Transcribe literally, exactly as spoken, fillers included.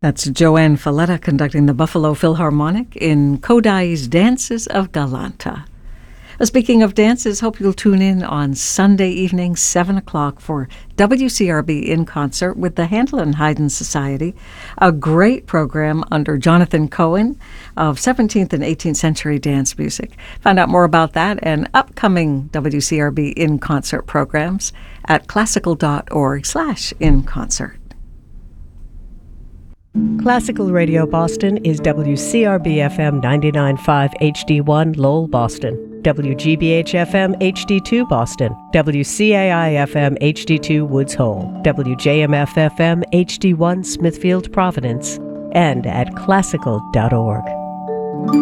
That's Joanne Falletta conducting the Buffalo Philharmonic in Kodai's Dances of Galanta. Speaking of dances, hope you'll tune in on Sunday evening, seven o'clock, for W C R B in concert with the Handel and Haydn Society, a great program under Jonathan Cohen of seventeenth and eighteenth century dance music. Find out more about that and upcoming W C R B in concert programs at classical.org slash in concert. Classical Radio Boston is W C R B F M ninety-nine point five H D one Lowell, Boston, W G B H F M H D two Boston, W C A I F M H D two Woods Hole, W J M F F M H D one Smithfield, Providence, and at classical dot org.